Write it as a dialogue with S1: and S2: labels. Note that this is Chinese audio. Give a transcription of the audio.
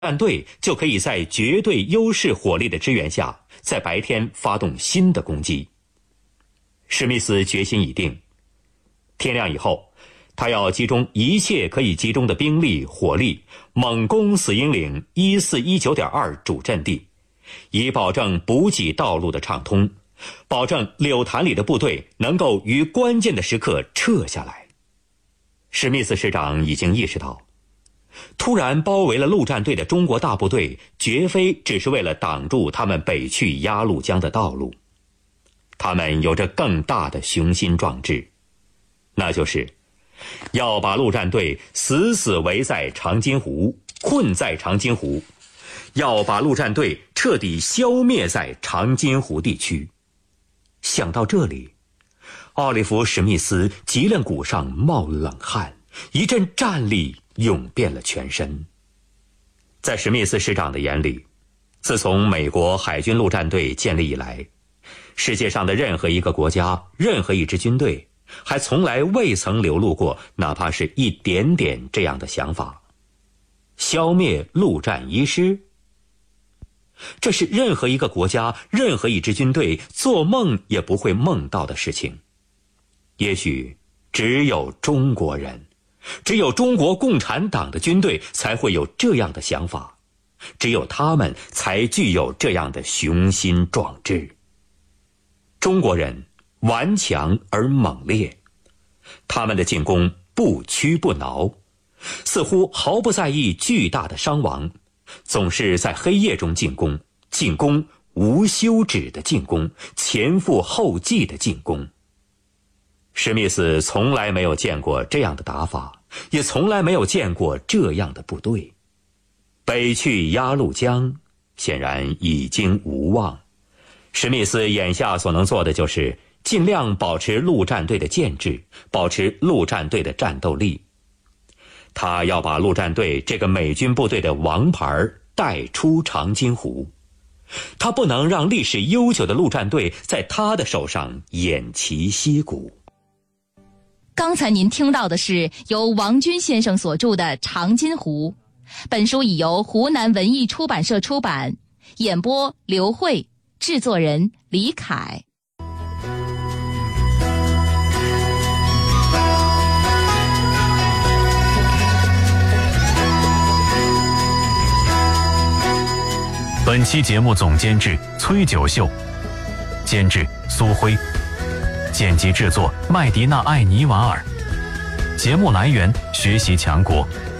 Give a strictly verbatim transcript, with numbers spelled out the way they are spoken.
S1: 战队就可以在绝对优势火力的支援下，在白天发动新的攻击。史密斯决心已定，天亮以后，他要集中一切可以集中的兵力火力，猛攻死鹰岭一四一九点二主阵地，以保证补给道路的畅通，保证柳潭里的部队能够于关键的时刻撤下来。史密斯师长已经意识到，突然包围了陆战队的中国大部队绝非只是为了挡住他们北去鸭绿江的道路，他们有着更大的雄心壮志，那就是要把陆战队死死围在长津湖，困在长津湖，要把陆战队彻底消灭在长津湖地区。想到这里，奥利弗·史密斯脊梁骨上冒冷汗，一阵战栗涌遍了全身。在史密斯师长的眼里，自从美国海军陆战队建立以来，世界上的任何一个国家，任何一支军队，还从来未曾流露过哪怕是一点点这样的想法。消灭陆战一师，这是任何一个国家，任何一支军队做梦也不会梦到的事情。也许只有中国人，只有中国共产党的军队才会有这样的想法，只有他们才具有这样的雄心壮志。中国人顽强而猛烈，他们的进攻不屈不挠，似乎毫不在意巨大的伤亡，总是在黑夜中进攻，进攻无休止的进攻，前赴后继的进攻。史密斯从来没有见过这样的打法，也从来没有见过这样的部队。北去鸭绿江显然已经无望，史密斯眼下所能做的就是尽量保持陆战队的建制，保持陆战队的战斗力。他要把陆战队这个美军部队的王牌带出长津湖，他不能让历史悠久的陆战队在他的手上偃旗息鼓。
S2: 刚才您听到的是由王军先生所著的《长津湖》，本书已由湖南文艺出版社出版，演播刘慧，制作人李凯。
S3: 本期节目总监制崔九秀，监制苏辉，剪辑制作麦迪娜·艾尼瓦尔，节目来源学习强国。